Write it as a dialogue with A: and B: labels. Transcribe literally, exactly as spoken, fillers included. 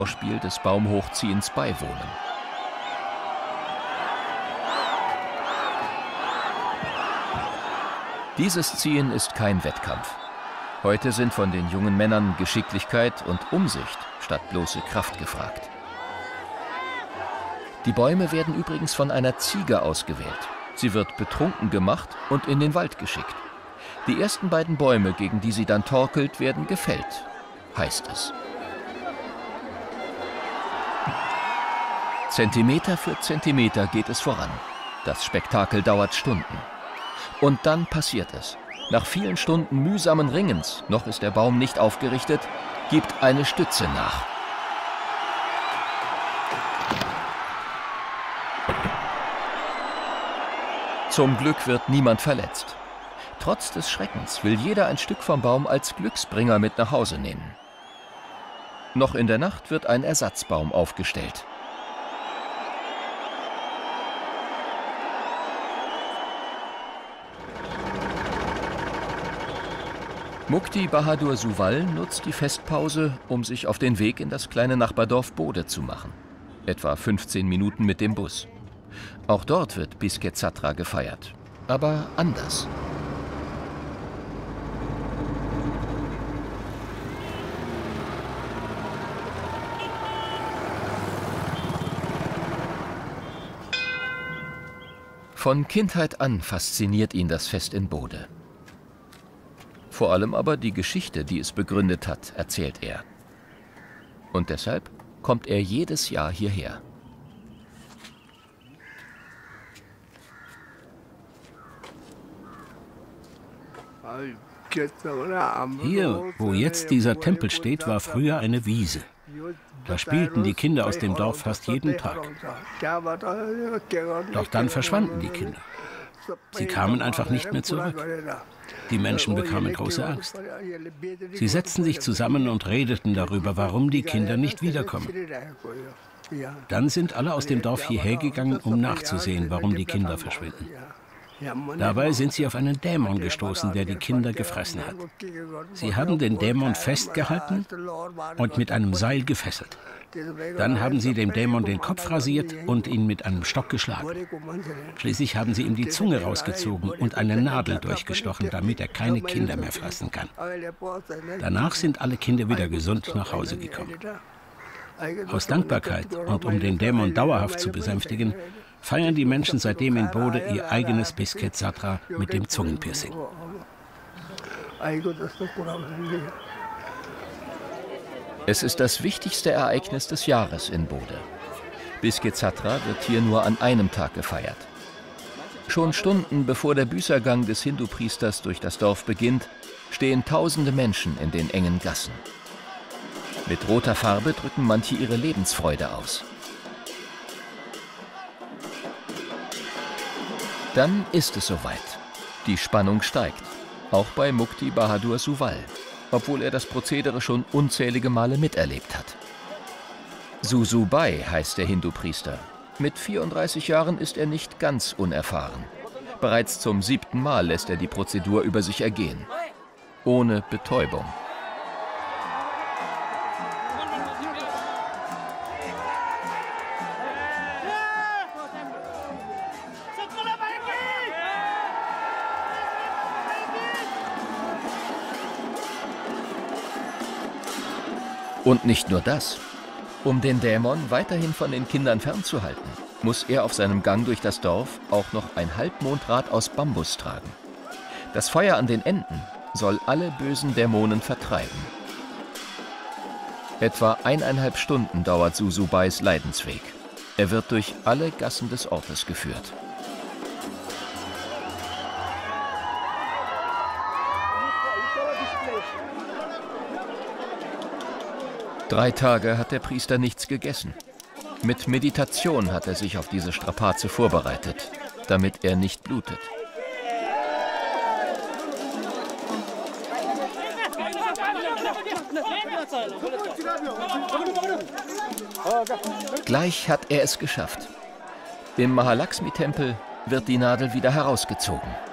A: Spiel des Baumhochziehens beiwohnen. Dieses Ziehen ist kein Wettkampf. Heute sind von den jungen Männern Geschicklichkeit und Umsicht statt bloße Kraft gefragt. Die Bäume werden übrigens von einer Ziege ausgewählt. Sie wird betrunken gemacht und in den Wald geschickt. Die ersten beiden Bäume, gegen die sie dann torkelt, werden gefällt, heißt es. Zentimeter für Zentimeter geht es voran. Das Spektakel dauert Stunden. Und dann passiert es. Nach vielen Stunden mühsamen Ringens, noch ist der Baum nicht aufgerichtet, gibt eine Stütze nach. Zum Glück wird niemand verletzt. Trotz des Schreckens will jeder ein Stück vom Baum als Glücksbringer mit nach Hause nehmen. Noch in der Nacht wird ein Ersatzbaum aufgestellt. Mukti Bahadur Suwal nutzt die Festpause, um sich auf den Weg in das kleine Nachbardorf Bode zu machen. Etwa fünfzehn Minuten mit dem Bus. Auch dort wird Bisket Satra gefeiert, aber anders. Von Kindheit an fasziniert ihn das Fest in Bode. Vor allem aber die Geschichte, die es begründet hat, erzählt er. Und deshalb kommt er jedes Jahr hierher.
B: Hier, wo jetzt dieser Tempel steht, war früher eine Wiese. Da spielten die Kinder aus dem Dorf fast jeden Tag. Doch dann verschwanden die Kinder. Sie kamen einfach nicht mehr zurück. Die Menschen bekamen große Angst. Sie setzten sich zusammen und redeten darüber, warum die Kinder nicht wiederkommen. Dann sind alle aus dem Dorf hierher gegangen, um nachzusehen, warum die Kinder verschwinden. Dabei sind sie auf einen Dämon gestoßen, der die Kinder gefressen hat. Sie haben den Dämon festgehalten und mit einem Seil gefesselt. Dann haben sie dem Dämon den Kopf rasiert und ihn mit einem Stock geschlagen. Schließlich haben sie ihm die Zunge rausgezogen und eine Nadel durchgestochen, damit er keine Kinder mehr fressen kann. Danach sind alle Kinder wieder gesund nach Hause gekommen. Aus Dankbarkeit und um den Dämon dauerhaft zu besänftigen, feiern die Menschen seitdem in Bode ihr eigenes Bisket Satra mit dem Zungenpiercing.
A: Es ist das wichtigste Ereignis des Jahres in Bode. Bisket Satra wird hier nur an einem Tag gefeiert. Schon Stunden bevor der Büßergang des Hindu-Priesters durch das Dorf beginnt, stehen tausende Menschen in den engen Gassen. Mit roter Farbe drücken manche ihre Lebensfreude aus. Dann ist es soweit. Die Spannung steigt, auch bei Mukti Bahadur Suwal, obwohl er das Prozedere schon unzählige Male miterlebt hat. Susubai heißt der Hindu-Priester. Mit vierunddreißig Jahren ist er nicht ganz unerfahren. Bereits zum siebten Mal lässt er die Prozedur über sich ergehen. Ohne Betäubung. Und nicht nur das. Um den Dämon weiterhin von den Kindern fernzuhalten, muss er auf seinem Gang durch das Dorf auch noch ein Halbmondrad aus Bambus tragen. Das Feuer an den Enden soll alle bösen Dämonen vertreiben. Etwa eineinhalb Stunden dauert Susubais Leidensweg. Er wird durch alle Gassen des Ortes geführt. Drei Tage hat der Priester nichts gegessen. Mit Meditation hat er sich auf diese Strapaze vorbereitet, damit er nicht blutet. Gleich hat er es geschafft. Im Mahalakshmi-Tempel wird die Nadel wieder herausgezogen.